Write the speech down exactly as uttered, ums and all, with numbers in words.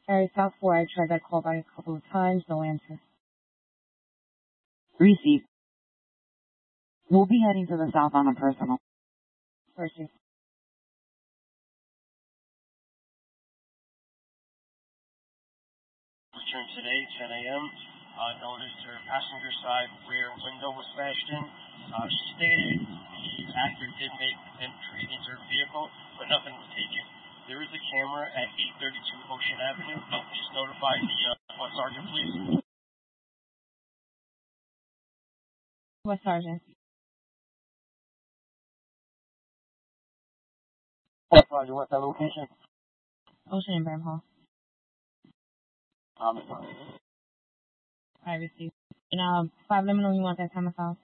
Sorry, South four. I tried that call back a couple of times. No answer. Receive. We'll be heading to the south on a personal. Purchase. Return today, ten a.m. Uh, noticed her passenger side rear window was smashed in. Uh, she stated the actor did make entry into her vehicle, but nothing was taken. There is a camera at eight thirty-two Ocean Avenue. Just notify the uh, bus sergeant, please. What sergeant? Bus sergeant, what's that location? Ocean and Bram Hall. Um, sorry. I received. And um, five, let me know when you want that time of file.